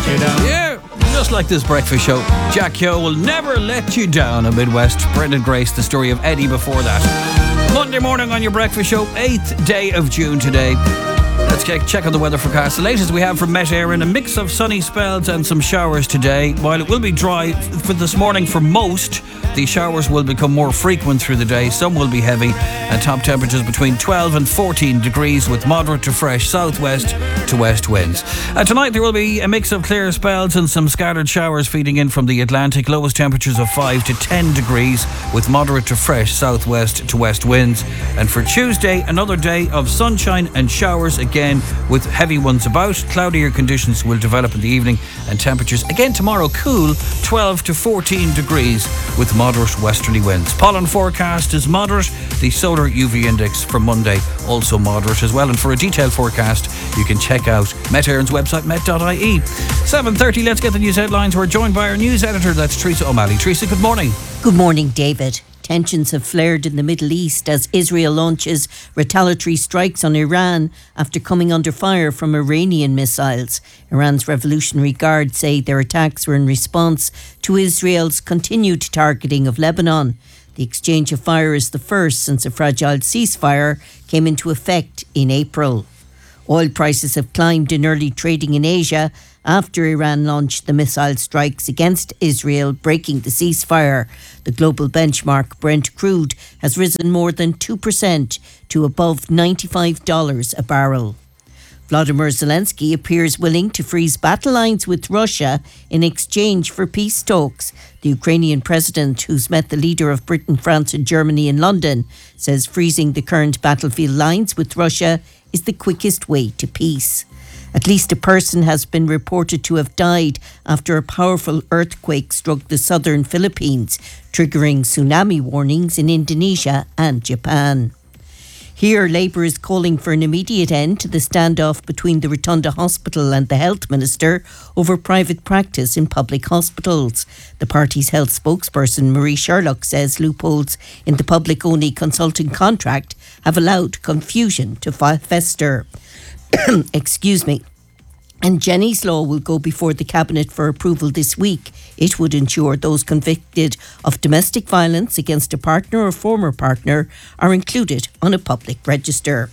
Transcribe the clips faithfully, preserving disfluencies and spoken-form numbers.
let you down. Yeah, just like this breakfast show. Jack Yo will never let you down on Midwest. Brendan Grace, the story of Eddie before that. Monday morning on your breakfast show, eighth day of June today. Let's check, check on the weather forecast. The latest we have from Met Éireann, a mix of sunny spells and some showers today. While it will be dry for this morning for most, the showers will become more frequent through the day. Some will be heavy, and top temperatures between twelve and fourteen degrees with moderate to fresh southwest to west winds. Uh, tonight there will be a mix of clear spells and some scattered showers feeding in from the Atlantic. Lowest temperatures of five to ten degrees with moderate to fresh southwest to west winds. And for Tuesday, another day of sunshine and showers again with heavy ones about. Cloudier conditions will develop in the evening, and temperatures again tomorrow cool, twelve to fourteen degrees with moderate westerly winds. Pollen forecast is moderate. The solar U V index for Monday also moderate as well. And for a detailed forecast you can check out Met Éireann's website, met dot I E. seven thirty, let's get the news headlines. We're joined by our news editor, that's Teresa O'Malley. Teresa, good morning. Good morning, David. Tensions have flared in the Middle East as Israel launches retaliatory strikes on Iran after coming under fire from Iranian missiles. Iran's Revolutionary Guard say their attacks were in response to Israel's continued targeting of Lebanon. The exchange of fire is the first since a fragile ceasefire came into effect in April. Oil prices have climbed in early trading in Asia after Iran launched the missile strikes against Israel, breaking the ceasefire. The global benchmark Brent crude has risen more than two percent to above ninety-five dollars a barrel. Vladimir Zelensky appears willing to freeze battle lines with Russia in exchange for peace talks. The Ukrainian president, who's met the leader of Britain, France and Germany in London, says freezing the current battlefield lines with Russia is the quickest way to peace. At least a person has been reported to have died after a powerful earthquake struck the southern Philippines, triggering tsunami warnings in Indonesia and Japan. Here, Labour is calling for an immediate end to the standoff between the Rotunda Hospital and the Health Minister over private practice in public hospitals. The party's health spokesperson, Marie Sherlock, says loopholes in the public-only consulting contract have allowed confusion to fester. Excuse me. And Jenny's Law will go before the Cabinet for approval this week. It would ensure those convicted of domestic violence against a partner or former partner are included on a public register.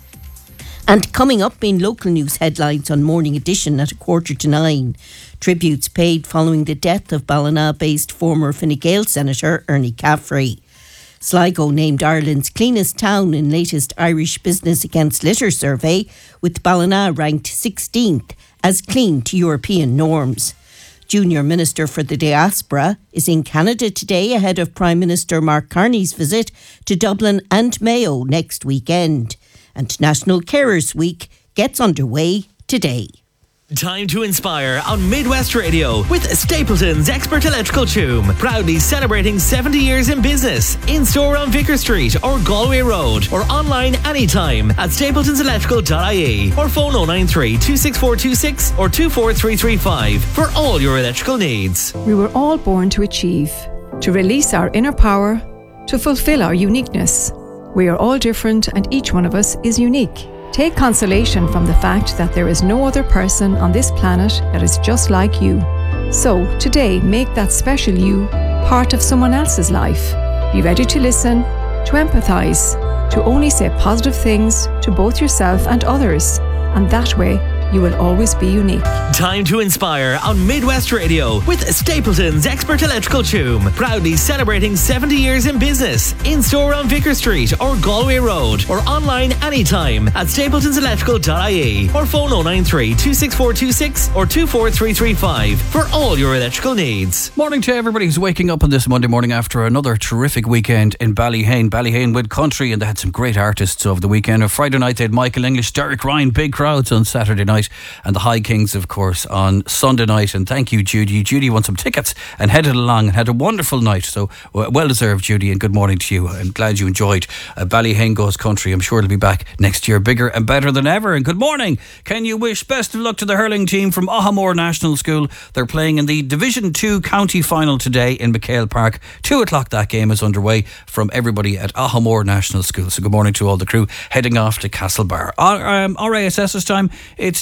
And coming up in local news headlines on Morning Edition at a quarter to nine, tributes paid following the death of Ballina-based former Fine Gael Senator Ernie Caffrey. Sligo named Ireland's cleanest town in latest Irish Business Against Litter survey, with Ballina ranked sixteenth as clean to European norms. Junior Minister for the Diaspora is in Canada today ahead of Prime Minister Mark Carney's visit to Dublin and Mayo next weekend. And National Carers Week gets underway today. Time to inspire on Midwest Radio with Stapleton's Expert Electrical Choom. Proudly celebrating seventy years in business. In store on Vicar Street or Galway Road, or online anytime at stapletons electrical dot I E or phone oh nine three, two six four two six or two four three three five for all your electrical needs. We were all born to achieve, to release our inner power, to fulfill our uniqueness. We are all different and each one of us is unique. Take consolation from the fact that there is no other person on this planet that is just like you. So, today, make that special you part of someone else's life. Be ready to listen, to empathise, to only say positive things to both yourself and others. And that way, you will always be unique. Time to inspire on Midwest Radio with Stapleton's Expert Electrical Choom. Proudly celebrating seventy years in business. In store on Vicar Street or Galway Road, or online anytime at stapletons electrical dot I E or phone oh nine three, two six four two six or two four three three five for all your electrical needs. Morning to everybody who's waking up on this Monday morning after another terrific weekend in Ballyhane. Ballyhane with country, and they had some great artists over the weekend. On Friday night they had Michael English, Derek Ryan, big crowds on Saturday night, and the High Kings, of course, on Sunday night. And thank you, Judy. Judy won some tickets and headed along and had a wonderful night. So well deserved, Judy, and good morning to you. I'm glad you enjoyed uh, Ballyhane Goes Country. I'm sure it'll be back next year bigger and better than ever. And good morning. Can you wish best of luck to the hurling team from Ahamore National School? They're playing in the Division two county final today in McHale Park. Two o'clock that game is underway from everybody at Ahamore National School. So good morning to all the crew heading off to Castlebar. R- um, R A S S's time, it's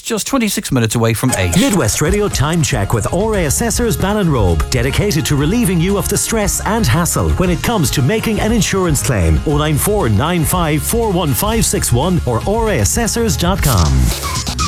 just twenty-six minutes away from eight. Midwest Radio Time Check with O R A Assessors Ballinrobe, dedicated to relieving you of the stress and hassle when it comes to making an insurance claim. oh nine four nine five four one five six one or O R A assessors dot com.